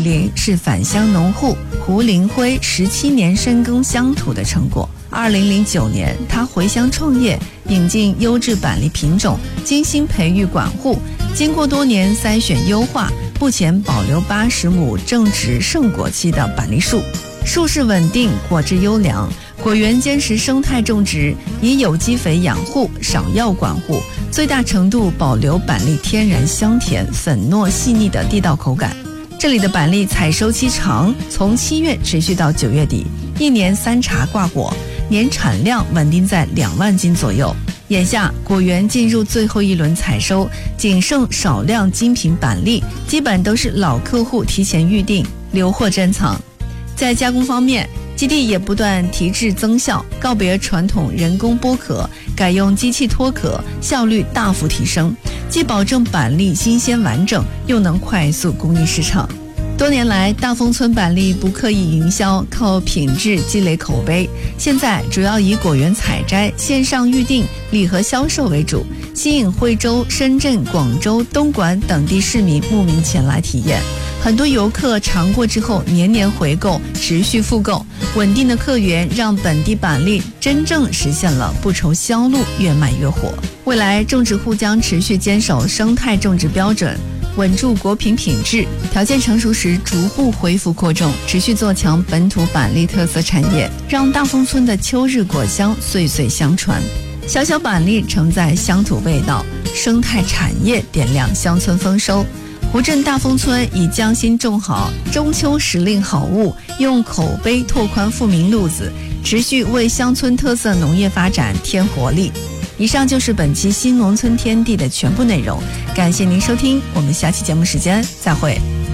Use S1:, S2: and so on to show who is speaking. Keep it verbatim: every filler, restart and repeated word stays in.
S1: 林是返乡农户胡林辉十七年深耕乡土的成果。二零零九年，他回乡创业，引进优质板栗品种，精心培育管护，经过多年筛选优化，目前保留八十亩正值盛果期的板栗树，树势稳定，果质优良。果园坚持生态种植，以有机肥养护，少药管护，最大程度保留板栗天然香甜、粉糯细腻的地道口感。这里的板栗采收期长，从七月持续到九月底，一年三茬挂果，年产量稳定在两万斤左右。眼下果园进入最后一轮采收，仅剩少量精品板栗，基本都是老客户提前预定，留货珍藏。在加工方面，基地也不断提质增效，告别传统人工剥壳，改用机器脱壳，效率大幅提升，既保证板栗新鲜完整，又能快速供应市场。多年来，大丰村板栗不刻意营销，靠品质积累口碑。现在主要以果园采摘、线上预订、礼盒销售为主，吸引惠州、深圳、广州、东莞等地市民慕名前来体验。很多游客尝过之后年年回购，持续复购，稳定的客源让本地板栗真正实现了不愁销路，越卖越火。未来种植户将持续坚守生态种植标准，稳住果品品质，条件成熟时逐步恢复扩种，持续做强本土板栗特色产业，让大丰村的秋日果香岁岁相传。小小板栗承载乡土味道，生态产业点亮乡村丰收。湖镇大丰村以匠心种好中秋时令好物，用口碑拓宽富民路子，持续为乡村特色农业发展添活力。以上就是本期新农村天地的全部内容，感谢您收听，我们下期节目时间再会。